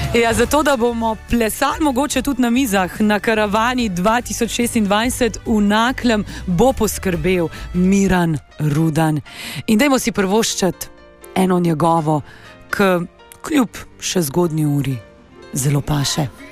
Ja, zato, da bomo plesali mogoče tudi na mizah, na karavani 2026 v Naklem, bo poskrbel Miran Rudan. In dajmo si privoščiti eno njegovo, kljub še zgodnji uri zelo paše.